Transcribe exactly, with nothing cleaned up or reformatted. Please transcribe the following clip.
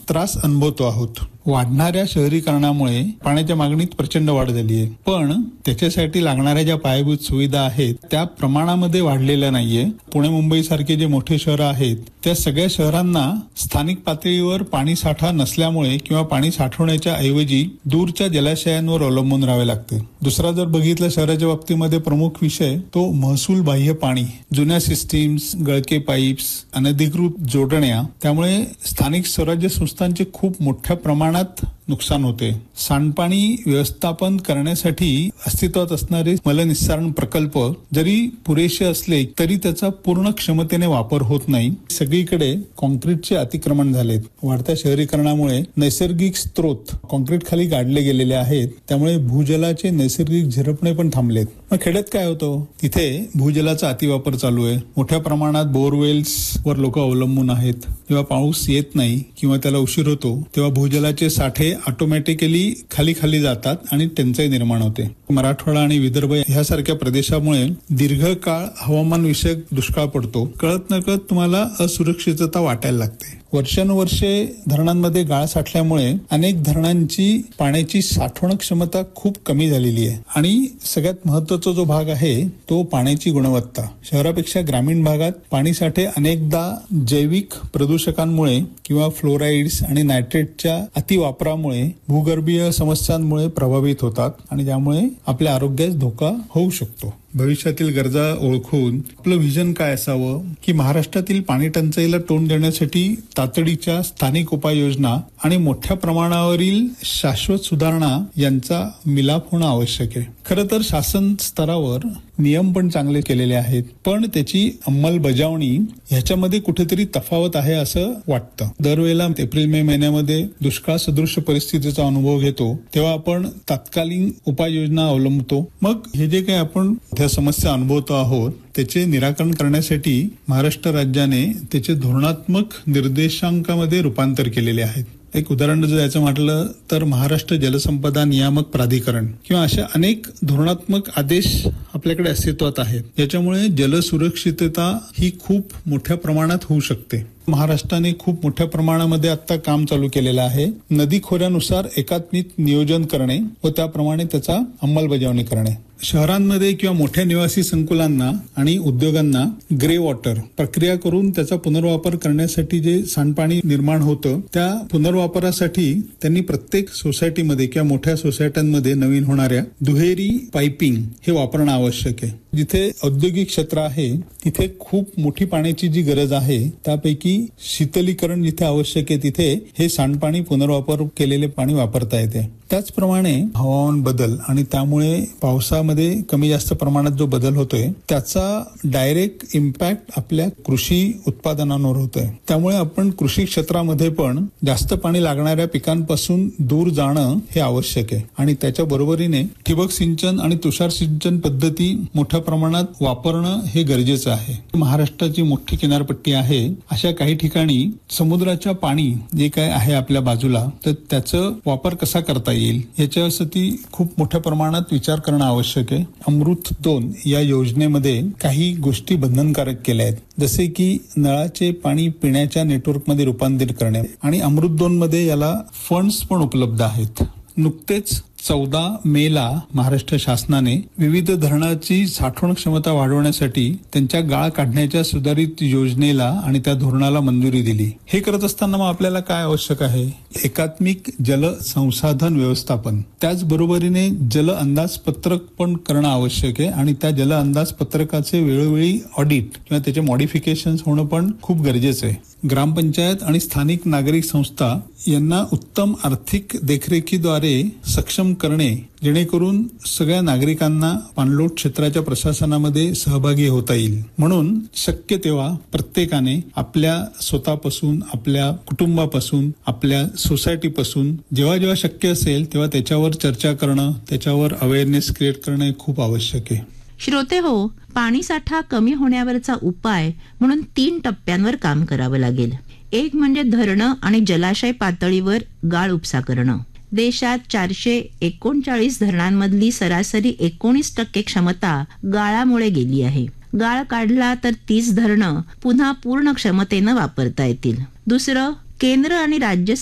त्रास अनुभवतो आहोत. वाढणाऱ्या शहरीकरणामुळे पाण्याच्या मागणीत प्रचंड वाढ झाली आहे, पण त्याच्यासाठी लागणाऱ्या ज्या पायाभूत सुविधा आहेत त्या प्रमाणामध्ये वाढलेल्या नाहीये. पुणे मुंबई सारखे जे मोठे शहर आहेत त्या सगळ्या शहरांना स्थानिक पातळीवर पाणी साठा नसल्यामुळे किंवा पाणी साठवण्याच्या ऐवजी दूरच्या जलाशयांवर अवलंबून राहावे लागते. दुसरा जर बघितलं शहराच्या बाबतीमध्ये प्रमुख विषय तो महसूल बाह्य पाणी, जुन्या सिस्टीम्स, गळके पाईप्स, अनधिकृत जोडण्या, त्यामुळे स्थानिक स्वराज्य संस्थांचे खूप मोठ्या प्रमाणात नुकसान होते. सांडपाणी व्यवस्थापन करण्यासाठी अस्तित्वात असणारे मलनिस्सारण प्रकल्प जरी पुरेसे असले तरी त्याचा पूर्ण क्षमतेने वापर होत नाही. सगळीकडे कॉन्क्रीटचे अतिक्रमण झालेत. वाढत्या शहरीकरणामुळे नैसर्गिक स्रोत कॉन्क्रीट खाली गाडले गेलेले आहेत, त्यामुळे भूजलाचे नैसर्गिक झिरपणे पण थांबलेत. मग खेड्यात काय होतं, तिथे भूजलाचा अतिवापर चालू आहे. मोठ्या प्रमाणात बोरवेल्स वर लोक अवलंबून आहेत. जेव्हा पाऊस येत नाही किंवा त्याला उशीर होतो तेव्हा भूजलाचे साठे ऑटोमॅटिकली खाली खाली जातात आणि टंचाई निर्माण होते. मराठवाडा आणि विदर्भ ह्यासारख्या प्रदेशामुळे दीर्घकाळ हवामान विषयक दुष्काळ पडतो. कळत नकळत तुम्हाला असुरक्षितता वाटायला लागते. वर्षानुवर्षे धरणांमध्ये गाळ साठल्यामुळे अनेक धरणांची पाण्याची साठवण क्षमता खूप कमी झालेली आहे. आणि सगळ्यात महत्वाचा जो भाग आहे तो पाण्याची गुणवत्ता. शहरापेक्षा ग्रामीण भागात पाणीसाठे अनेकदा जैविक प्रदूषकांमुळे किंवा फ्लोराईड्स आणि नायट्रेटच्या अतिवापरामुळे भूगर्भीय समस्यांमुळे प्रभावित होतात आणि त्यामुळे आपल्या आरोग्यास धोका होऊ शकतो. भविष्यातील गरजा ओळखून आपलं व्हिजन काय असावं की महाराष्ट्रातील पाणी टंचाईला तोंड देण्यासाठी तातडीच्या स्थानिक उपाययोजना आणि मोठ्या प्रमाणावरील शाश्वत सुधारणा यांचा मिलाप होणं आवश्यक आहे. खरं तर शासन स्तरावर नियम पण चांगले केलेले आहेत, पण त्याची अंमलबजावणी ह्याच्यामध्ये कुठेतरी तफावत आहे असं वाटतं. दरवेळेला एप्रिल मे महिन्यामध्ये दुष्काळ सदृश परिस्थितीचा अनुभव घेतो तेव्हा आपण तात्कालीन उपाययोजना अवलंबतो. मग हे जे काही आपण त्या समस्या अनुभवतो आहोत त्याचे निराकरण करण्यासाठी महाराष्ट्र राज्याने त्याचे धोरणात्मक निर्देशांकामध्ये रूपांतर केलेले आहेत. एक उदाहरण जर याचं म्हटलं तर महाराष्ट्र जलसंपदा नियामक प्राधिकरण किंवा अशा अनेक धोरणात्मक आदेश आपल्याकडे अस्तित्वात आहेत. याच्यामुळे जलसुरक्षितता ही खूप मोठ्या प्रमाणात होऊ शकते. महाराष्ट्राने खूप मोठ्या प्रमाणामध्ये आता काम चालू केलेलं आहे. नदी खोऱ्यानुसार एकात्मिक नियोजन करणे व त्याप्रमाणे त्याचा अंमलबजावणी करणे. शहरांमध्ये किंवा मोठ्या निवासी संकुलांना आणि उद्योगांना ग्रे वॉटर प्रक्रिया करून त्याचा पुनर्वापर करण्यासाठी जे सांडपाणी निर्माण होतं त्या पुनर्वापरासाठी त्यांनी प्रत्येक सोसायटीमध्ये किंवा मोठ्या सोसायट्यांमध्ये नवीन होणाऱ्या दुहेरी पाइपिंग हे वापरणं आवश्यक आहे. जिथे औद्योगिक क्षेत्र आहे तिथे खूप मोठी पाण्याची जी गरज आहे त्यापैकी शीतलीकरण जिथे आवश्यक आहे तिथे हे सांडपाणी पुनर्वापर केलेले पाणी वापरता येते. त्याचप्रमाणे हवामान बदल आणि त्यामुळे पावसामध्ये कमी जास्त प्रमाणात जो बदल होतोय त्याचा डायरेक्ट इम्पॅक्ट आपल्या कृषी उत्पादनांवर होतोय. त्यामुळे आपण कृषी क्षेत्रामध्ये पण जास्त पाणी लागणाऱ्या पिकांपासून दूर जाणं हे आवश्यक आहे आणि त्याच्या बरोबरीने ठिबक सिंचन आणि तुषार सिंचन पद्धती मोठ्या प्रमाणात वापरणं हे गरजेचं आहे. महाराष्ट्राची मोठी किनारपट्टी आहे. अशा काही ठिकाणी समुद्राच्या पाणी जे काय आहे आपल्या बाजूला तर त्याचा वापर कसा करता येईल याच्यासाठी खूप मोठ्या प्रमाणात विचार करणं आवश्यक आहे. अमृत दोन या योजनेमध्ये काही गोष्टी बंधनकारक केल्या आहेत, जसे की नळाचे पाणी पिण्याच्या नेटवर्कमध्ये रूपांतरित करणे आणि अमृत दोन मध्ये याला फंड्स पण उपलब्ध आहेत. नुकतेच चौदा मे ला महाराष्ट्र शासनाने विविध धरणाची साठवण क्षमता वाढवण्यासाठी त्यांच्या गाळ काढण्याच्या सुधारित योजनेला आणि त्या धोरणाला मंजुरी दिली. हे करत असताना मग आपल्याला काय आवश्यक आहे, एकात्मिक जल संसाधन व्यवस्थापन, त्याचबरोबरीने जल अंदाजपत्रक पण करणं आवश्यक आहे आणि त्या जल अंदाजपत्रकाचे वेळोवेळी ऑडिट किंवा त्याचे मॉडिफिकेशन होणं पण खूप गरजेचं आहे. ग्रामपंचायत आणि स्थानिक नागरिक संस्था यांना उत्तम आर्थिक देखरेखीद्वारे सक्षम करणे जेणेकरून सगळ्या नागरिकांना पाणलोट क्षेत्राच्या प्रशासनामध्ये सहभागी होता येईल. म्हणून शक्य तेव्हा प्रत्येकाने आपल्या स्वतःपासून, आपल्या कुटुंबापासून, आपल्या सोसायटीपासून जेव्हा जेव्हा शक्य असेल तेव्हा त्याच्यावर चर्चा करणं, त्याच्यावर अवेअरनेस क्रिएट करणं हे खूप आवश्यक आहे. श्रोते हो, पाणी साठा कमी होण्यावरचा उपाय म्हणून तीन टप्प्यांवर काम करावं लागेल. एक म्हणजे धरणं आणि जलाशय पातळीवर गाळ उपसा करणं. देशात चारशे एकोणचाळीस धरणांमधली सरासरी एकोणीस टक्के क्षमता गाळामुळे गेली आहे. गाळ काढला तर तीस धरणं पुन्हा पूर्ण क्षमतेनं वापरता येतील. दुसरं, केंद्र आणि राज्य